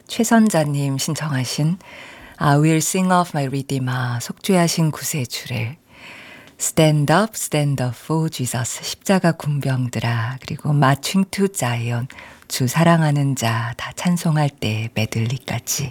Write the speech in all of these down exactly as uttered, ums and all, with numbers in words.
최선자님 신청하신 I will sing of my redeemer 속죄하신 구세주를 Stand up, stand up for Jesus 십자가 군병들아 그리고 Marching to Zion 주 사랑하는 자 다 찬송할 때 메들리까지.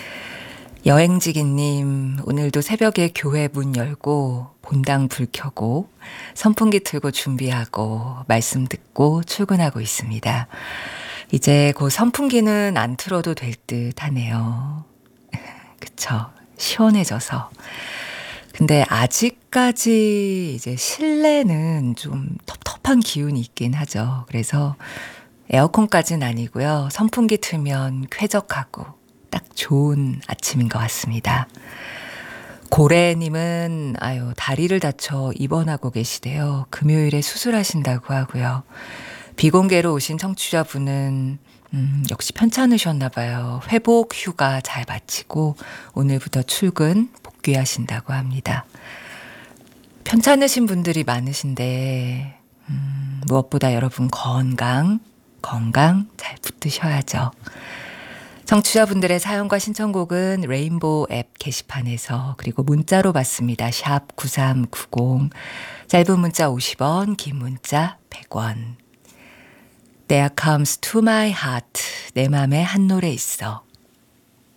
여행지기님 오늘도 새벽에 교회 문 열고 본당 불 켜고 선풍기 틀고 준비하고 말씀 듣고 출근하고 있습니다. 이제 그 선풍기는 안 틀어도 될 듯 하네요. 그쵸? 시원해져서. 근데 아직까지 이제 실내는 좀 텁텁한 기운이 있긴 하죠. 그래서 에어컨까지는 아니고요. 선풍기 틀면 쾌적하고 딱 좋은 아침인 것 같습니다. 고래님은 아유 다리를 다쳐 입원하고 계시대요. 금요일에 수술하신다고 하고요. 비공개로 오신 청취자분은 음, 역시 편찮으셨나 봐요. 회복 휴가 잘 마치고 오늘부터 출근 복귀하신다고 합니다. 편찮으신 분들이 많으신데 음, 무엇보다 여러분 건강, 건강 잘 붙드셔야죠. 청취자분들의 사연과 신청곡은 레인보우 앱 게시판에서 그리고 문자로 받습니다. 샵 구삼구공 짧은 문자 오십 원, 긴 문자 백 원. There comes to my heart 내 맘에 한 노래 있어.